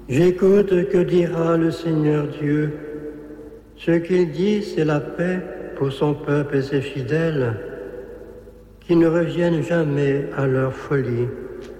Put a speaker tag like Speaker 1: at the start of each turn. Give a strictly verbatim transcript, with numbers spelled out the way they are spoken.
Speaker 1: J'écoute, que dira le Seigneur Dieu. Ce qu'il dit, c'est la paix pour son peuple et ses fidèles, qui ne reviennent jamais à leur folie.